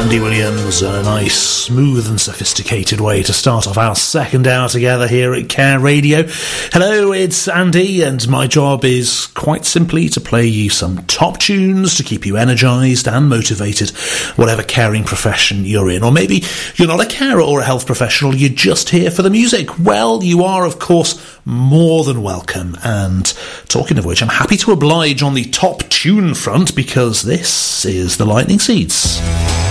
Andy Williams, a nice, smooth and sophisticated way to start off our second hour together here at Care Radio. Hello, it's Andy, and my job is quite simply to play you some top tunes to keep you energised and motivated, whatever caring profession you're in. Or maybe you're not a carer or a health professional, you're just here for the music. Well, you are, of course, more than welcome. And talking of which, I'm happy to oblige on the top tune front, because this is the Lightning Seeds.